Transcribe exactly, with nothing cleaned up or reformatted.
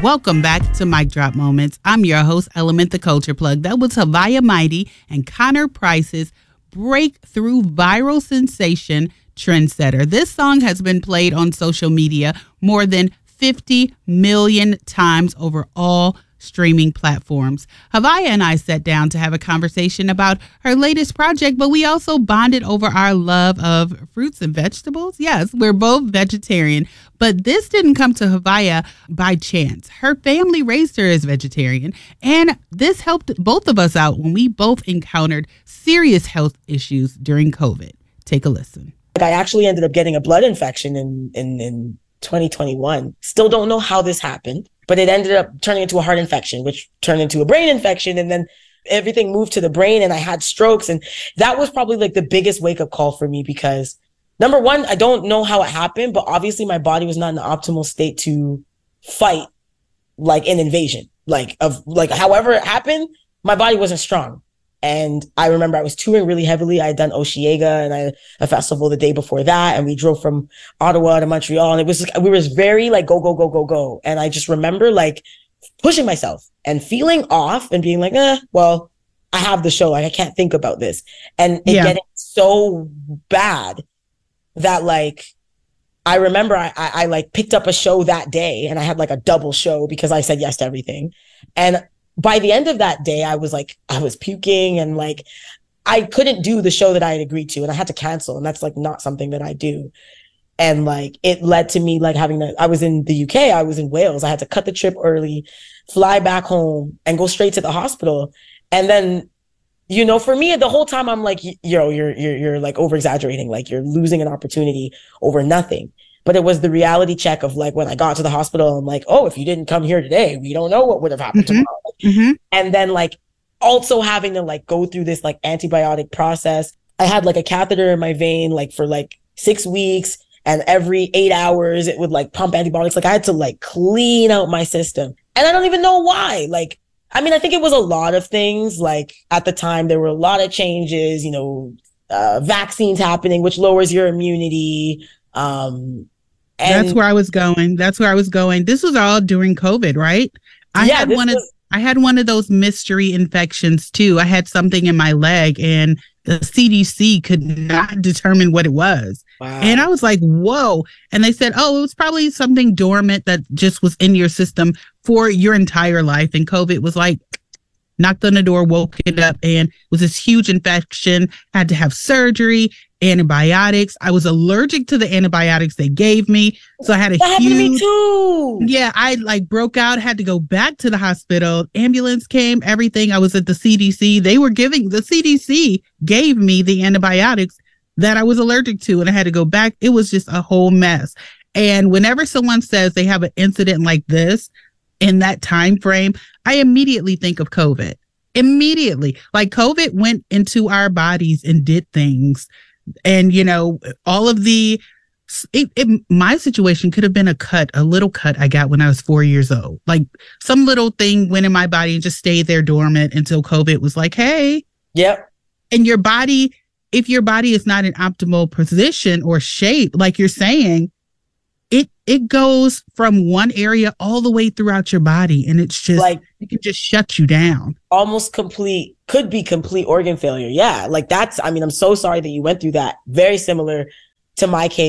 Welcome back to Mic Drop Moments. I'm your host, Element the Culture Plug. That was Havaya Mighty and Connor Price's breakthrough viral sensation, Trendsetter. This song has been played on social media more than fifty million times over all streaming platforms. Havaya and I sat down to have a conversation about her latest project, but we also bonded over our love of fruits and vegetables. Yes, we're both vegetarian, but this didn't come to Havaya by chance. Her family raised her as vegetarian, and this helped both of us out when we both encountered serious health issues during COVID. Take a listen. I actually ended up getting a blood infection in, in, in twenty twenty-one. Still don't know how this happened, but it ended up turning into a heart infection, which turned into a brain infection. And then everything moved to the brain and I had strokes. And that was probably like the biggest wake up call for me because number one, I don't know how it happened, but obviously my body was not in the optimal state to fight like an invasion, like of like, however it happened, my body wasn't strong. And I remember I was touring really heavily. I had done Osheaga and I, a festival the day before that. And we drove from Ottawa to Montreal. And it was, we were very like, go, go, go, go, go. And I just remember like pushing myself and feeling off and being like, eh, well, I have the show. Like, I can't think about this. And it Yeah. getting so bad that like, I remember I, I, I like picked up a show that day and I had like a double show because I said yes to everything. And by the end of that day, I was like, I was puking and like, I couldn't do the show that I had agreed to and I had to cancel. And that's like not something that I do. And like, it led to me like having to, I was in the U K, I was in Wales. I had to cut the trip early, fly back home and go straight to the hospital. And then, you know, for me, the whole time I'm like, yo, you're, you're, you're like over exaggerating. Like you're losing an opportunity over nothing. But it was the reality check of like, when I got to the hospital, I'm like, oh, if you didn't come here today, we don't know what would have happened Mm-hmm. tomorrow. Mm-hmm. And then like also having to like go through this like antibiotic process. I had like a catheter in my vein, like for like six weeks and every eight hours it would like pump antibiotics. Like I had to like clean out my system and I don't even know why. Like, I mean, I think it was a lot of things. Like at the time there were a lot of changes, you know, uh, vaccines happening, which lowers your immunity. Um, And That's where I was going. That's where I was going. This was all during COVID, right? I Yeah, had this one of was- I had one of those mystery infections too. I had something in my leg and the C D C could not determine what it was. Wow. And I was like, whoa. And they said, oh, it was probably something dormant that just was in your system for your entire life. And COVID was like, knocked on the door, woke it up, and it was this huge infection. Had to have surgery, antibiotics. I was allergic to the antibiotics they gave me. So I had a That happened to me huge, too. yeah, I like broke out, had to go back to the hospital. Ambulance came, everything. I was at the C D C. They were giving, the C D C gave me the antibiotics that I was allergic to, and I had to go back. It was just a whole mess. And whenever someone says they have an incident like this in that time frame, I immediately think of COVID. Immediately. Like COVID went into our bodies and did things. And, you know, all of the, it, it, my situation could have been a cut, a little cut I got when I was four years old. Like some little thing went in my body and just stayed there dormant until COVID was like, hey. Yep. And your body, if your body is not in optimal position or shape, like you're saying, it it goes from one area all the way throughout your body. And it's just like, it can just shut you down. Almost complete, could be complete organ failure. Yeah. Like that's, I mean, I'm so sorry that you went through that. Very similar to my case.